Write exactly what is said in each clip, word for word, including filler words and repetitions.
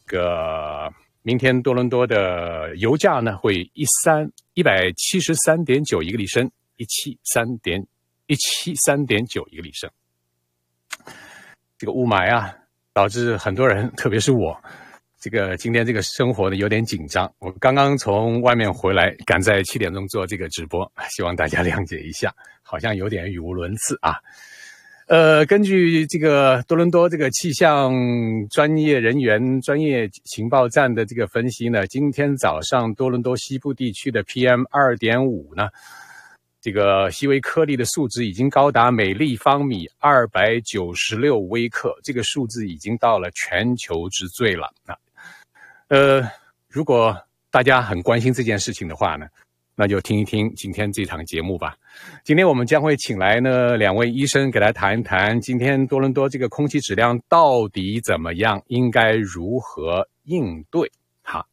个明天多伦多的油价呢会一三一百七十三点九一个里升，一七三点一七三点九一个里升。这个雾霾啊，导致很多人，特别是我，这个今天这个生活呢有点紧张。我刚刚从外面回来，赶在七点钟做这个直播，希望大家谅解一下，好像有点语无伦次啊。呃，根据这个多伦多这个气象专业人员、专业情报站的这个分析呢，今天早上多伦多西部地区的 P M 二点五 呢，这个细微颗粒的数值已经高达每立方米二百九十六微克，这个数字已经到了全球之最了啊。呃，如果大家很关心这件事情的话呢，那就听一听今天这场节目吧。今天我们将会请来呢两位医生给大家谈一谈今天多伦多这个空气质量到底怎么样，应该如何应对。好，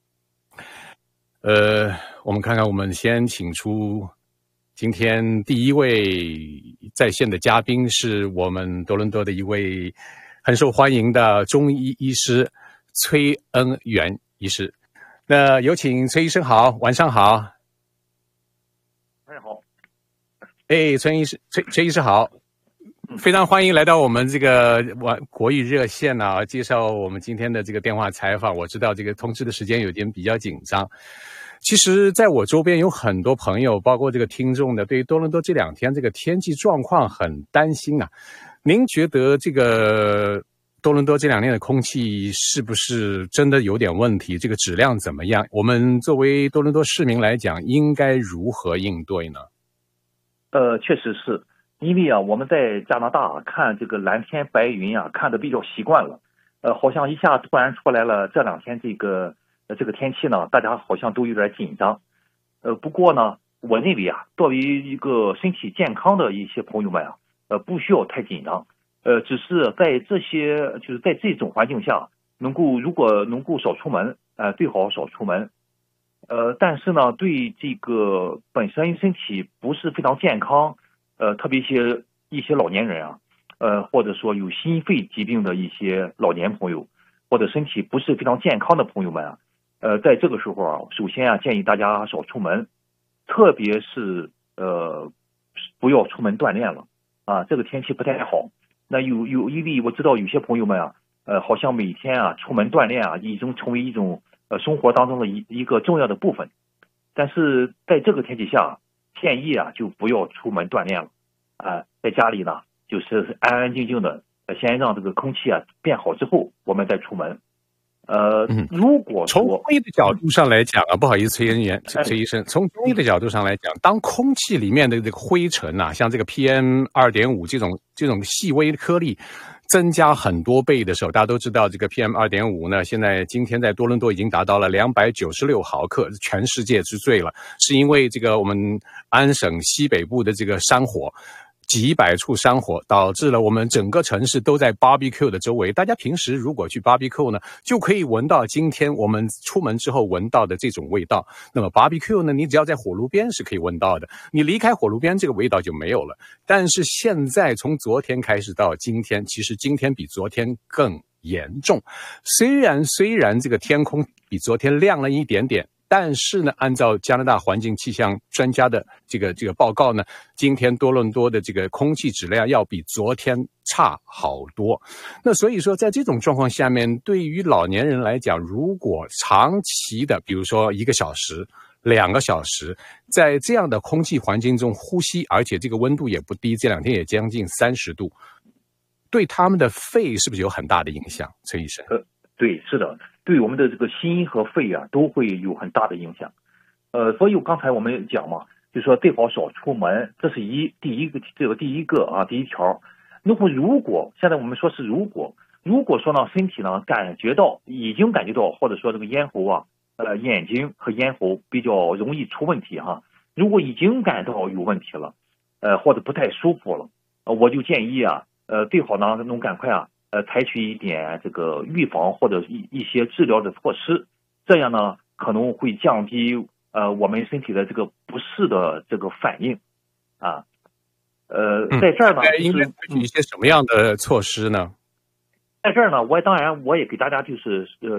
呃，我们看看，我们先请出今天第一位在线的嘉宾，是我们多伦多的一位很受欢迎的中医医师崔恩元医师。那有请崔医生好，晚上好。 大家好， 哎，崔医师，崔崔医师好，非常欢迎来到我们这个国语热线啊，介绍我们今天的这个电话采访。我知道这个通知的时间有点比较紧张。其实在我周边有很多朋友，包括这个听众的，对于多伦多这两天这个天气状况很担心啊。您觉得这个多伦多这两天的空气是不是真的有点问题？这个质量怎么样？我们作为多伦多市民来讲，应该如何应对呢？ 呃，确实是因为啊，我们在加拿大看这个蓝天白云啊，看得比较习惯了。呃，好像一下突然出来了这两天这个呃这个天气呢，大家好像都有点紧张。呃，不过呢，我认为啊，作为一个身体健康的一些朋友们啊，呃，不需要太紧张。呃，只是在这些就是在这种环境下，能够如果能够少出门，呃，最好少出门。呃，但是呢，对这个本身身体不是非常健康，呃，特别一些一些老年人啊，呃，或者说有心肺疾病的一些老年朋友，或者身体不是非常健康的朋友们啊，呃，在这个时候啊，首先啊，建议大家少出门，特别是呃，不要出门锻炼了啊，这个天气不太好。那有有，因为我知道有些朋友们啊，呃，好像每天啊出门锻炼啊，已经成为一种呃生活当中的一一个重要的部分。但是在这个天气下，建议啊就不要出门锻炼了，啊、呃，在家里呢就是安安静静的，呃，先让这个空气啊变好之后，我们再出门。呃，如果说从中医的角度上来讲啊，不好意思，崔人员、崔医生，从中医的角度上来讲，当空气里面的这个灰尘啊，像这个 P M 二点五 这种这种细微颗粒增加很多倍的时候，大家都知道这个 P M 二点五 呢，现在今天在多伦多已经达到了两百九十六毫克，全世界之最了，是因为这个我们安省西北部的这个山火。几百处山火导致了我们整个城市都在 barbecue 的周围，大家平时如果去 barbecue 呢，就可以闻到今天我们出门之后闻到的这种味道。那么 barbecue 呢，你只要在火炉边是可以闻到的，你离开火炉边这个味道就没有了。但是现在从昨天开始到今天，其实今天比昨天更严重。虽然虽然这个天空比昨天亮了一点点，但是呢，按照加拿大环境气象专家的这个这个报告呢，今天多伦多的这个空气质量要比昨天差好多。那所以说，在这种状况下面，对于老年人来讲，如果长期的，比如说一个小时、两个小时，在这样的空气环境中呼吸，而且这个温度也不低，这两天也将近三十度，对他们的肺是不是有很大的影响？崔医生？ 呃，对，是的。对我们的这个心和肺啊都会有很大的影响，呃，所以刚才我们讲嘛，就说最好少出门，这是一第一个这个第一个啊第一条。那么如果现在我们说是如果如果说呢身体呢感觉到已经感觉到或者说这个咽喉啊呃眼睛和咽喉比较容易出问题哈，如果已经感到有问题了，呃或者不太舒服了，呃、我就建议啊呃最好呢能赶快啊。呃，采取一点这个预防或者一一些治疗的措施，这样呢可能会降低呃我们身体的这个不适的这个反应啊。呃，在这儿呢， 应该采取一些什么样的措施呢？ 在这儿呢，我当然我也给大家就是呃